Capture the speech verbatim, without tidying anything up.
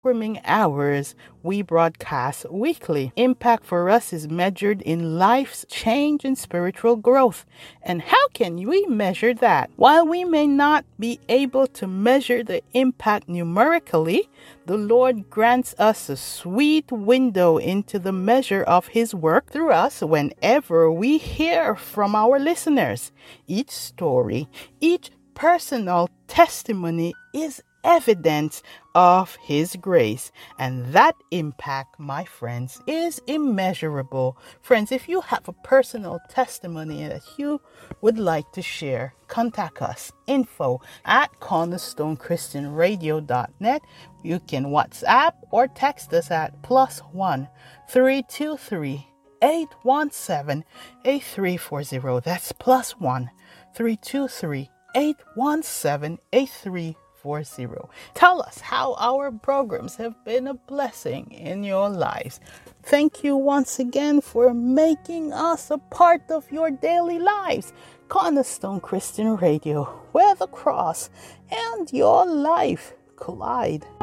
programming hours we broadcast weekly. Impact for us is measured in life's change and spiritual growth. And how can we measure that? While we may not be able to measure the impact numerically, the Lord grants us a sweet window into the measure of His work through us whenever we hear from our listeners. Each story, each personal testimony is evidence of His grace, and that impact, my friends, is immeasurable. Friends, if you have a personal testimony that you would like to share, contact us, info at cornerstone christian radio dot net. You can WhatsApp or text us at plus one three two three eight one seven eight three four zero. That's plus one three two three eight one seven eight three four zero. Tell us how our programs have been a blessing in your lives. Thank you once again for making us a part of your daily lives. Cornerstone Christian Radio, where the cross and your life collide.